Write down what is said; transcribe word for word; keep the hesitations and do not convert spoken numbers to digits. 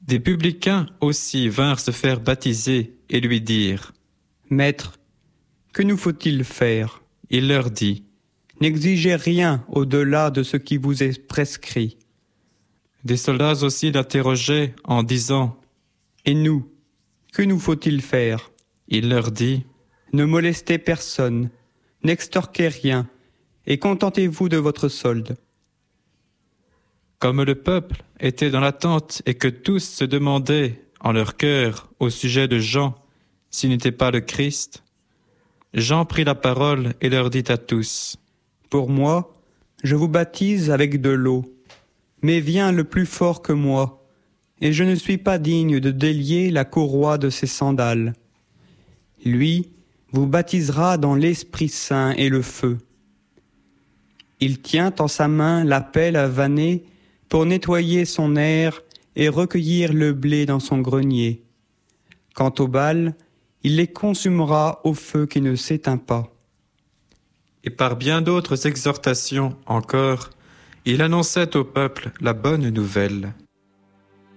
Des publicains aussi vinrent se faire baptiser et lui dirent : « Maître, que nous faut-il faire ? » Il leur dit : « N'exigez rien au-delà de ce qui vous est prescrit. » Des soldats aussi l'interrogeaient en disant : « Et nous, que nous faut-il faire ? » Il leur dit : « Ne molestez personne, n'extorquez rien, et contentez-vous de votre solde. » Comme le peuple était dans l'attente et que tous se demandaient en leur cœur au sujet de Jean s'il n'était pas le Christ, Jean prit la parole et leur dit à tous : « Pour moi, je vous baptise avec de l'eau, mais vient le plus fort que moi, et je ne suis pas digne de délier la courroie de ses sandales. Lui vous baptisera dans l'Esprit Saint et le feu. Il tient en sa main la pelle à vanner pour nettoyer son aire et recueillir le blé dans son grenier. Quant aux balles, il les consumera au feu qui ne s'éteint pas. » Et par bien d'autres exhortations encore, il annonçait au peuple la bonne nouvelle.